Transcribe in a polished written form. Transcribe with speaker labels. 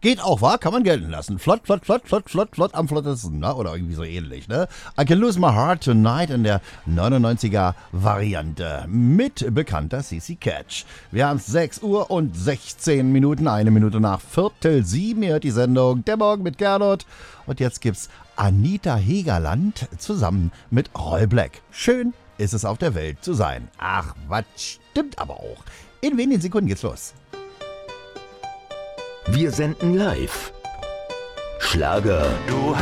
Speaker 1: Geht auch, wa? Kann man gelten lassen. Flott, flott, flott, flott, flott, flott am flottesten, ne? Oder irgendwie so ähnlich, ne? I Can Lose My Heart Tonight in der 99er Variante mit bekannter CC Catch. Wir haben 6 Uhr und 16 Minuten, 1 Minute nach 6:45. Ihr hört die Sendung Der Morgen mit Gernot. Und jetzt gibt's Anita Hegerland zusammen mit Roy Black. Schön ist es auf der Welt zu sein. Ach, was stimmt aber auch. In wenigen Sekunden geht's los.
Speaker 2: Wir senden live. Schlager.
Speaker 3: Du